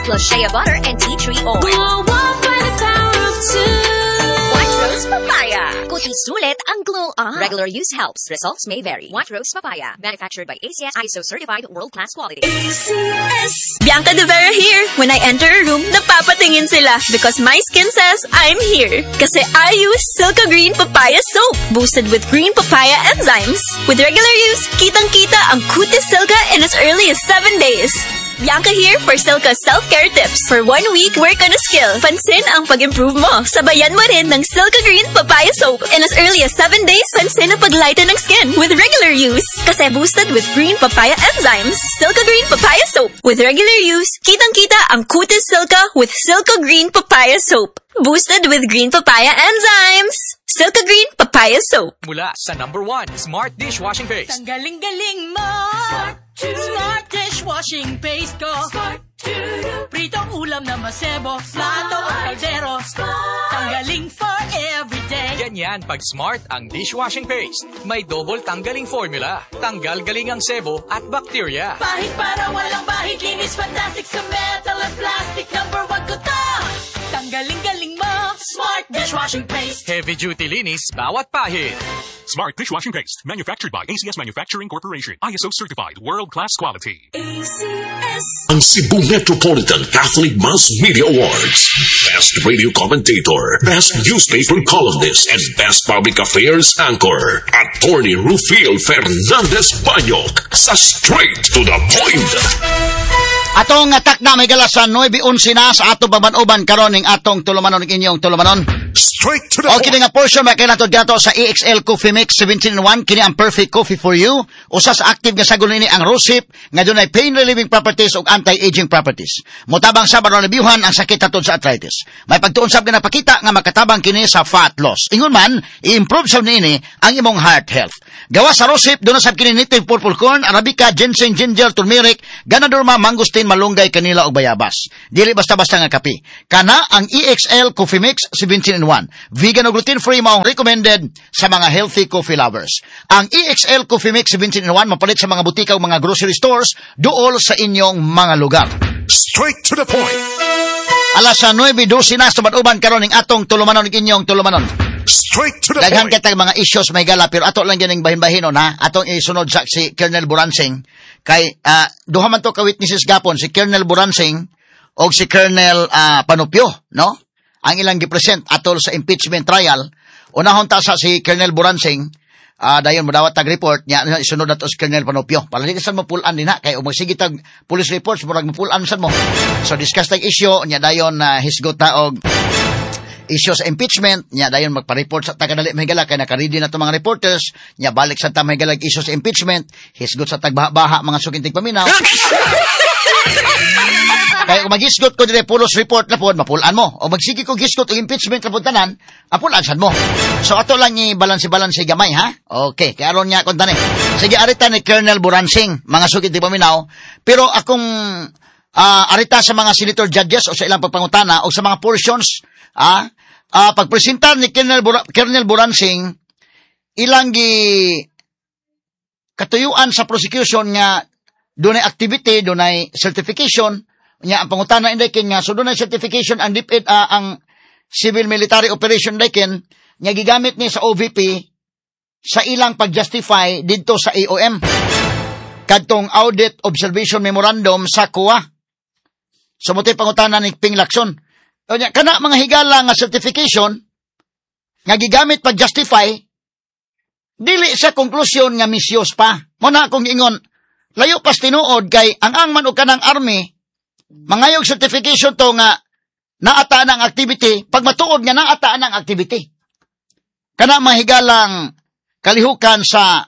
plus shea butter and tea tree oil. Glow up by the power of two. White Rose Papaya. Kuti sulit ang glow up. Regular use helps. Results may vary. White Rose Papaya. Manufactured by ACS ISO certified world-class quality. ACS. Bianca De Vera here. When I enter a room, napapatingin sila because my skin says I'm here. Kasi I use Silka Green Papaya Soap, boosted with green papaya enzymes. With regular use, kitang-kita ang kutis Silka in as early as 7 days. Bianca here for Silka self-care tips. For 1 week, work on a skill. Pansin ang pag-improve mo. Sabayan mo rin ng Silka Green Papaya Soap. In as early as 7 days, pansin ang pag-lighten ng skin with regular use. Kasi boosted with green papaya enzymes. Silka Green Papaya Soap. With regular use, kitang-kita ang kutis Silka with Silka Green Papaya Soap. Boosted with green papaya enzymes. Silka Green Papaya Soap. Mula sa #1 Smart Dishwashing Paste. Ang galing-galing mo. Smart dishwashing paste ko. Pritong ulam na masebo, plato o kaldero. Tanggaling for everyday. Ganyan pag Smart ang dishwashing paste. May double tanggaling formula. Tanggal galing ang sebo at bacteria. Bahid para walang bahid, linis fantastic sa metal at plastic. #1 ko to. Tanggaling-galing mo. Smart dishwashing paste. Heavy duty linis bawat pahid. Smart Dishwashing Paste. Manufactured by ACS Manufacturing Corporation. ISO certified. World-class quality. ACS. Ang Cebu Metropolitan Catholic Mass Media Awards. Best Radio Commentator, Best Newspaper Columnist, and Best Public Affairs Anchor. Attorney Rufil Fernandez Banyok sa Straight to the Point. Atong atak na may gala sa 9:11 na sa atong pamanuban karon ning atong tulumanon inyong tulumanon. Straight to the O point. kini nga portion may kinatod gato sa EXL Coffee Mix 17-in-1 kini ang perfect coffee for you. Usa sa active nga sagol ini ang rosehip nga dunay pain relieving properties ug anti-aging properties. Motabang sa baron biuhan ang sakit hatod sa arthritis. May pagtuon sab nga napakita nga makatabang kini sa fat loss. Ingon man i-improve sab niini ang imong heart health. Gawa sa rosehip dunay sab kini native purple corn, arabica, ginseng, ginger, turmeric, ganadorma, mangosteen, malunggay, kanila ug bayabas. Dili basta-basta nga kape. Kana ang EXL Coffee Mix 17-in-1. Vegan ug gluten-free mao recommended sa mga healthy coffee lovers. Ang EXL Coffee Mix 17-in-1 mapalit sa mga butika ug mga grocery stores duol sa inyong mga lugar. Straight to the point. Alas sa 9:12 na sa uban karon ning atong tulumanon ug inyong tulumanon. Straight to the Daghan point. kitag mga issues may gala pero ato lang gining bahin-bahinon ha. Atong isunod sa si Colonel Buransing kay duha man to ka witnesses gapon si Colonel Buransing o si Colonel Panupio, no? Ang ilang gipresent atol sa impeachment trial. Unahon ta sa si Colonel Buransing, dayon modawat tag report nya isunod ato si Colonel Panupio. Para di kasan mapulan din ha kay umagsige tag police reports murag mapulan sad mo. So discuss tag issue nya dayon hisgot ta og issue sa impeachment nya dayon magpa-report sa tagadali mahigala kay naka-ready na to mga reporters nya balik sa ta mahigala issue sa impeachment hisgot sa tagbaha mga sukintig paminaw. Kaya kung mag-hisgot ko dire pulos report na po, mapulaan mo. O magsige ko hisgot o impeachment na po tanan, apulaan sad mo. So ato lang i-balansi gamay, ha? Okay, kaya aron niya akong tanin. Sige, arita ni Colonel Buransing, mga sugid di paminaw. Pero akong arita sa mga senator judges o sa ilang pagpangutana o sa mga portions, pagpresentar ni Colonel Buransing, ilang katuyuan sa prosecution nga dunay activity, dunay certification, nya ang pangutana inday ken nga so dunay certification ang DepEd ang civil military operation ken nya gigamit ni sa OVP sa ilang pag-justify didto sa AOM kadtong audit observation memorandum sa COA. So motoy pangutana ni Ping Lacson. O nya kana mga higala nga certification nga gigamit pag-justify dili sa konklusyon nga misyos pa. Mo na akong ingon layo pas tinuod kay ang man og kanang army mangayog certification to nga naata ng activity, pag matuod nga naata ng activity. Kana mahigalang kalihukan sa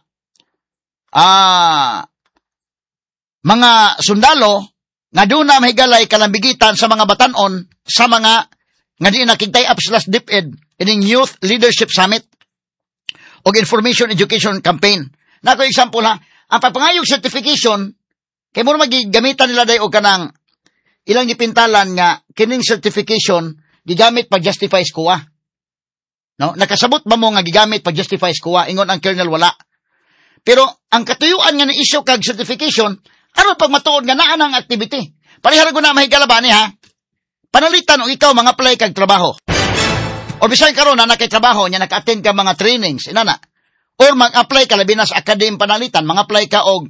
mga sundalo nga doon na mahigalay kalambigitan sa mga batanon sa mga nga di nakigtay up / DepEd ining Youth Leadership Summit o Information Education Campaign. Nako example ha, ang pagpangayog certification kay mo magigamitan nila day og kanang ilang gipintalan nga kining certification gigamit pag-justify sa COA. No? Nakasabot ba mo nga gigamit pag-justify sa COA? Ingon ang Colonel wala. Pero ang katuyuan nga na issue kag certification aron pag matuod nga naa nang activity. Palihara ko na mahigala ba ni ha? Panalitan o ikaw mga apply kag trabaho. O bisan karon na nakay-trabaho nya naka-attend ka mga trainings inana. Or mag-apply ka labi na sa academy panalitan, mag-apply ka og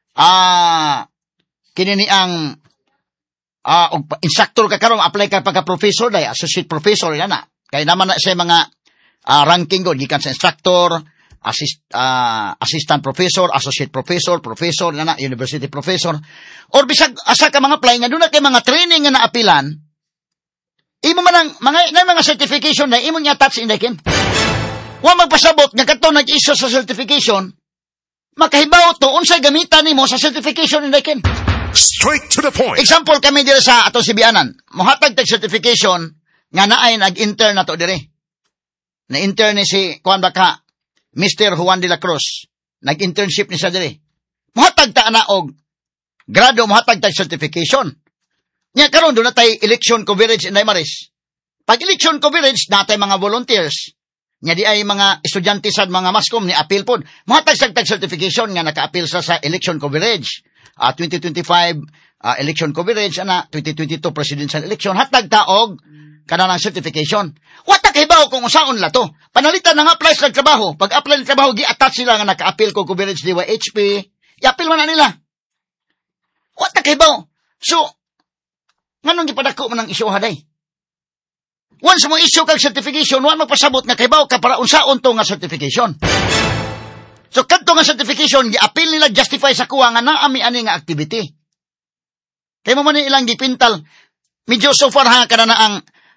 kinini ang instructor ka karon, apply ka pagka professor day, associate professor inana. Kay naman na sa mga ranking god gikan sa instructor, assistant professor, associate professor, professor inana, university professor. Or bisag asa ka mga apply nga doon na kay mga training nga naapilan. Imo man ang mga certification na imo niya attach inday kin. Wa magpasabot nga kadto nag-issue sa certification, makahibaw to unsay gamitan nimo sa certification inday kin. Straight to the point. Example kami diri sa atong Sibianan, mohatag tag certification nga naay nag-intern nato diri. Na-intern ni si kuan baka Mr. Juan de la Cruz. Nag-internship ni sa diri. Mohatag ta ana og grado, mohatag tag certification. Nya karon do na tay election coverage inday Maris. Pag election coverage natay mga volunteers. Nya di ay mga estudyante sa mga mascom ni appeal pod. Mohatag tag certification nga naka-appeal sa election coverage. 2025 election coverage ana 2022 presidential election hatag taog kanang certification. Wa ta kahibaw kung usaon la to. Panalitan na nga apply sa trabaho. Pag apply ng trabaho gi-attach sila nga naka-appeal ko coverage di HP. I-appeal man na nila. Wa ta kahibaw. So nganong gipadako man ang isyu haday? Once mo issue kag certification, wa magpasabot nga kahibaw ka para unsaon to nga certification. So kadto nga certification gi-appeal nila justify sa kuha nga naami ani nga activity. Kay mo man ilang gipintal. Medyo so far ha kana na ang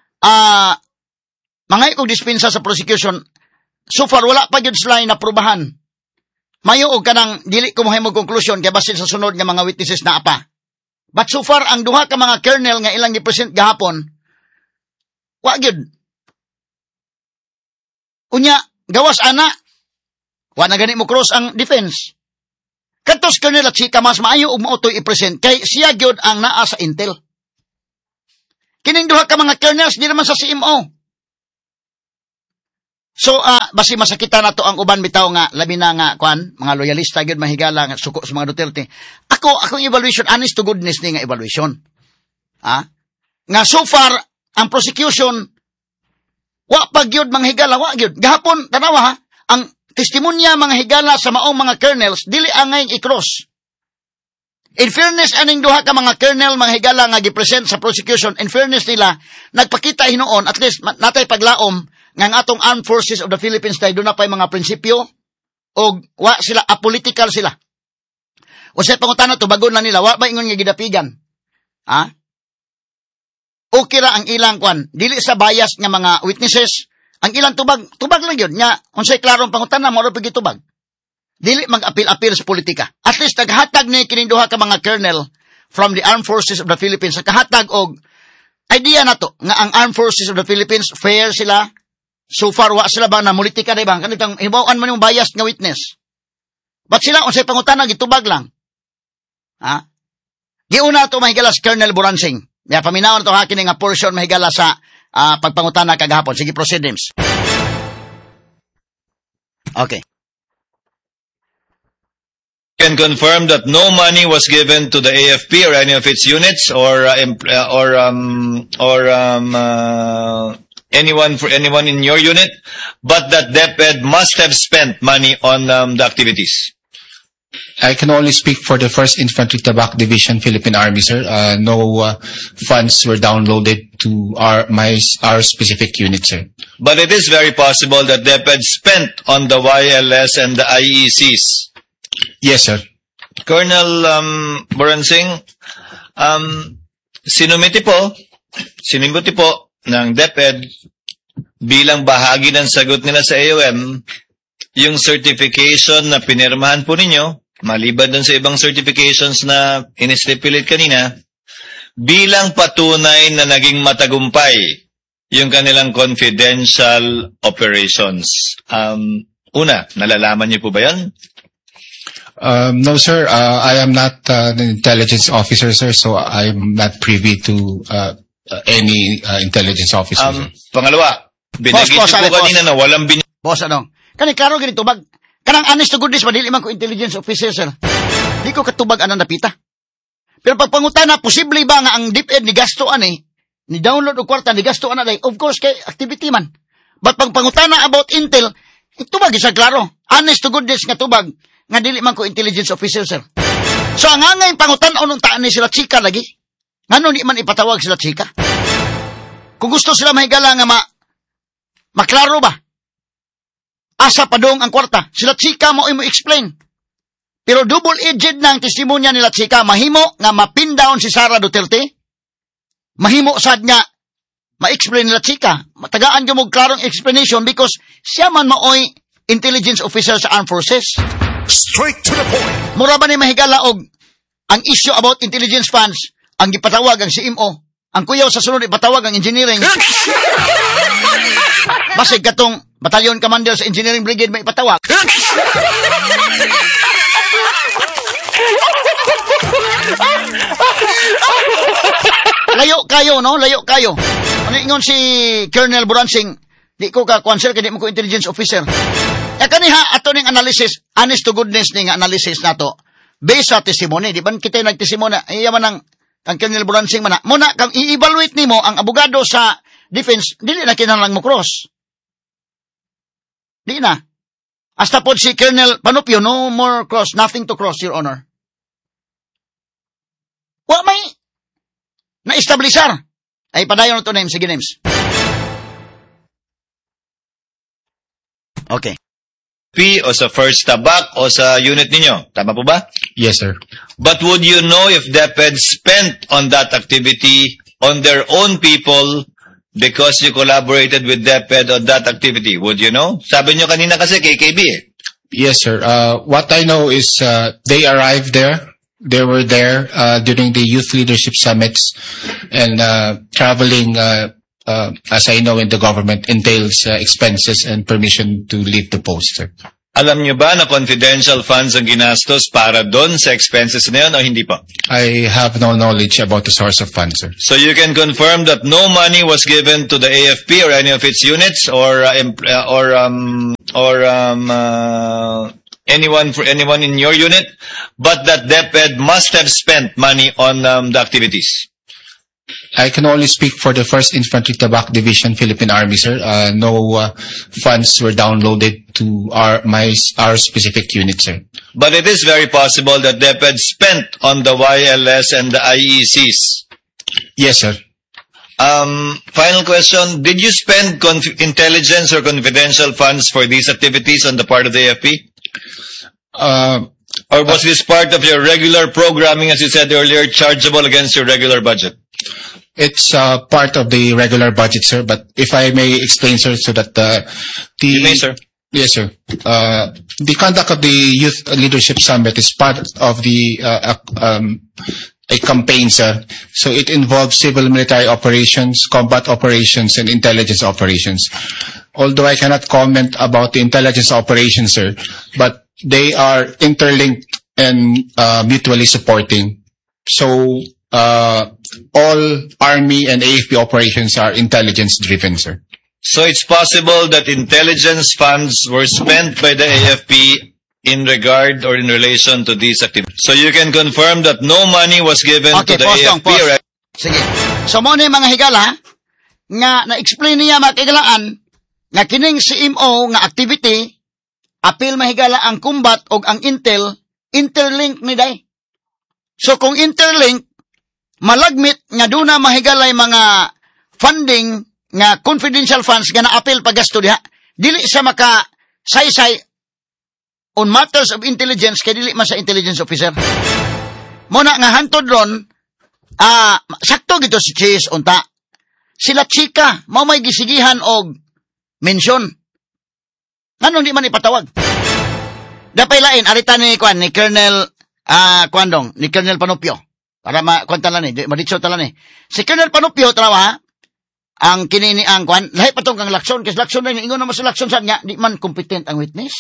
mga ikog dispensa sa prosecution. So far wala pa gyud sila naprubahan. Mayo og kanang dili ko mahimong conclusion kay basin sa sunod nga mga witnesses na apa. But so far, ang duha ka mga kernel nga ilang i-present gahapon, wa gyud. Unya, gawas ana, wa na gani mo cross ang defense. Kantos kernel at sika mas maayo og mautoy i-present kay siya gyud ang naa sa intel. Kining duha ka mga kernels di naman sa CMO. So, basi masakita na to ang uban bitaw nga, labi na nga, mga loyalista gyud mahigala nga suko sa mga Duterte. Akong evaluation, honest to goodness ni nga evaluation. Nga so far, ang prosecution, wa pa gyud mga higala, wa gyud. Gahapon, tanawa ha, ang testimonya mga higala sa maong mga kernels, dili angay i-cross. In fairness, aning duha ka mga kernel, mga higala nga gipresent sa prosecution, in fairness nila, nagpakita hinoon, at least natay paglaom, nga ang atong Armed Forces of the Philippines tayo doon na pa yung mga prinsipyo o wa sila, apolitical sila. O sa pangutana to, bagon lang nila, wa ba ingon nga gidapigan? Okay ra ang ilang dili sa bias nga mga witnesses, ang ilang tubag lang yun, nga, unsay klarong pangutana, moro pagi tubag. Dili mag-apil-apil sa politika. At least, naghatag ni kininduha ka mga colonel from the Armed Forces of the Philippines, naghatag og idea na to, nga ang Armed Forces of the Philippines, fair sila. So far, wa sila ba na politika na ibang? Kanitang hibawaan man yung bias nga witness. Ba't sila, unsay pangutana, gitubag lang. Giuna to mahigala si Colonel Buransing. Kaya paminaw na to hakin nga portion mahigala sa pagpangutana kagahapon. Sige, proceed, Dims. Okay. Can confirm that no money was given to the AFP or any of its units or anyone in your unit, but that DepEd must have spent money on the activities. I can only speak for the 1st Infantry Tabak Division, Philippine Army, sir. No funds were downloaded to our specific unit, sir. But it is very possible that DepEd spent on the YLS and the IECs. Yes, sir. Colonel Buransing, sinimbuti po ng DepEd bilang bahagi ng sagot nila sa AOM yung certification na pinirmahan po ninyo, maliban dun sa ibang certifications na in-stipulate kanina, bilang patunay na naging matagumpay yung kanilang confidential operations. Una, nalalaman niyo po ba yan? No, sir. I am not an intelligence officer, sir, so I'm not privy to any intelligence officer. Pangalawa, binagit niyo po kanina na walang Boss, Kani klaro gini tubag. Kanang honest to goodness, madili man ko intelligence officer, sir. Di ko katubag anang napita. Pero pag pangutana, posible ba nga ang DepEd ni gastoan ni download o kwarta ni gastoan na of course kay activity man. But pag pangutana about Intel, tubag isa klaro. Honest to goodness nga tubag nga dili man ko intelligence officer, sir. So ang angay pangutan-on nung taan ni sila chika lagi. Ngano ni man ipatawag sila chika? Kung gusto sila mahigala nga maklaro ba? Asa pa dong ang kwarta? Sila chika mo explain. Pero double-edged na ang testimonya nila chika, mahimo nga mapin down si Sara Duterte. Mahimo sad nga ma-explain nila chika. Matagaan yung klarong explanation because siya man maoy intelligence officer sa armed forces. Straight to the point. Mura ba ni mahigala og ang issue about intelligence funds, ang ipatawag ang CMO, ang kuyaw sa sunod ipatawag ang engineering. Basig katong batalyon commander sa engineering brigade may ipatawag. Layo kayo, no? Layo kayo. Ano ingon si Colonel Buransing, di ko ka konsel kaya di mo ko intelligence officer. Ya kaniha, ato ning analysis, honest to goodness ning analysis nato, based sa testimony. Di ba kita nagtestimony? Iya man ang Colonel Buransing man. Muna, kang i-evaluate nimo ang abogado sa defense, dili na kinahanglan mo cross. Di na. Hasta po si Colonel Panupio, no more cross, nothing to cross, Your Honor. Wa may na-establisar. Ay, padayon na ito, names. Sige, names. Okay. P o sa first tabak o sa unit ninyo. Tama po ba? Yes, sir. But would you know if DepEd spent on that activity on their own people because you collaborated with DepEd on that activity? Would you know? Sabi nyo kanina kasi KKB eh. Yes, sir. What I know is they arrived there. They were there during the Youth Leadership Summits, and traveling, as I know in the government, entails expenses and permission to leave the post, sir. Alam nyo ba na confidential funds ang ginastos para doon sa expenses na yun o hindi pa? I have no knowledge about the source of funds, sir. So you can confirm that no money was given to the AFP or any of its units or anyone in your unit, but that DepEd must have spent money on the activities. I can only speak for the 1st Infantry Tabak Division, Philippine Army, sir. No funds were downloaded to our specific unit, sir. But it is very possible that DepEd spent on the YLS and the IECs. Yes, sir. Final question. Did you spend intelligence or confidential funds for these activities on the part of the AFP? Or was this part of your regular programming, as you said earlier, chargeable against your regular budget? It's part of the regular budget, sir. But if I may explain, sir, so that You may, sir. Yes, sir. The conduct of the Youth Leadership Summit is part of the a campaign, sir. So it involves civil military operations, combat operations, and intelligence operations. Although I cannot comment about the intelligence operations, sir, but they are interlinked and mutually supporting. So all Army and AFP operations are intelligence-driven, sir. So it's possible that intelligence funds were spent by the AFP in regard or in relation to these activities. So you can confirm that no money was given to the AFP. Or... Sige. So mo ni mga higala nga na-explain niya mga higalaan nga kining CMO nga activity apil mahigala ang combat og ang intel interlink ni day. So kung interlink malagmit nga duna mahigalay mga funding nga confidential funds nga na-apil pagasto diha, dili sa maka saysay on matters of intelligence kay dili man sa intelligence officer. Muna nga hantod ron, sakto gito si Chase unta. Sila chika, mao may gisigihan og mention. Nganong di man ipatawag? Dapay lain arita ni Colonel ni Colonel Panupio. Para makwanta lang maditso talan Si Colonel Panupio trawa ang kinini ang lahi patong kang lakson kasi lakson na ingon naman sa lakson sad nga di man competent ang witness.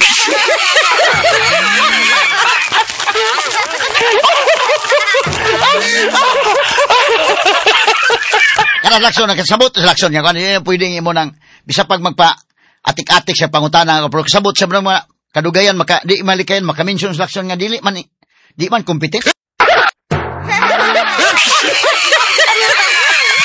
Kana lakson na kasabot sa lakson niya kan pwedeng imo nang bisa pag magpa atik-atik sa pangutana pero kasabot sa mga kadugayan di malikayan maka-mention sa lakson nga di man competent.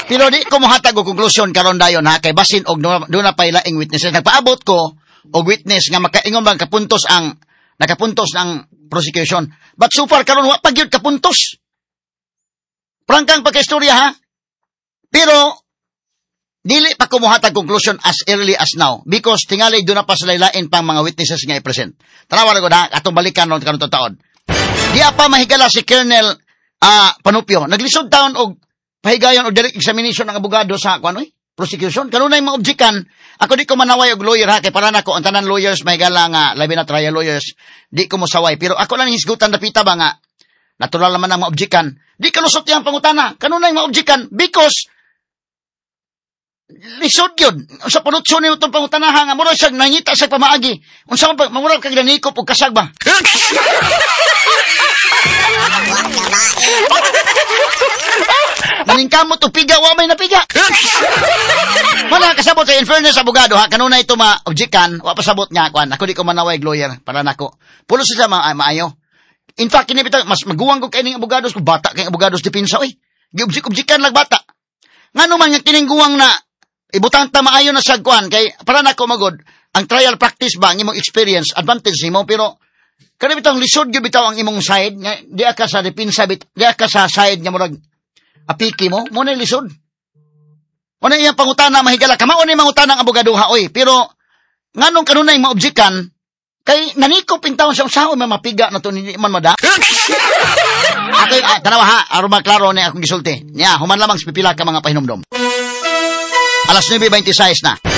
Pero di ko mohatag og konklusyon karon dayon ha kay basin og do na pay laing witnesses. Nagpaabot ko og witness nga makaingon bang nakapuntos ang prosecution. But so far karon wa pa gyud kapuntos. Prangkang pagkaistorya ha. Pero dili pa ko mohatag conclusion as early as now because tingali do na pa sa lain pang mga witnesses nga i-present. Tanawa ra gud ha atong balikan ron karon taon. Di pa mahigala si Colonel Panupio. Naglisod taon og pahigayon o direct examination ng abogado sa prosecution. Kanunay maobjekan. Ako di ko manaway og lawyer ha kay para nako ang tanan lawyers mahigala nga labi na trial lawyers di ko mosaway. Pero ako lang hisgutan dapita ba nga natural naman ang maobjekan. Di kalusot yang pangutana. Kanunay maobjekan because lisod yun. Sa panutso niyo itong pangutanahan nga mura siyang nangita sa pamaagi. Unsa man mamura kag nanikop og kasag ba? Maningkamot og piga wa may napiga. Wala kasabot sa in fairness abogado ha kanunay ito maobjekan wa pasabot niya kwan. Ako di ko manaway lawyer para nako. Pulo siya maayo. In fact kini bitaw mas maguwang ko kay ning abogados ko bata kay abogados depensa oy. Giobjek-objekkan lang bata. Ngano man nga kining guwang na ibutang ta maayo na sagkuan kay para nako magod ang trial practice ba ang imong experience advantage nimo pero kada bitaw lisod gyud bitaw ang imong side nga di ka sa depensa di ka sa side nga murag apiki mo na lisod mo na iyang pangutana mahigala kamao ni mangutana ang abogaduha oy pero nganong kanunay maobjekan kay nanikop pintawon sa usahay mapiga na to ni man mada ako tanawa ha aron maklaro ni akong gisulti nya human lamang sa pipila ka mga pahinumdom. Alas 9:26 na.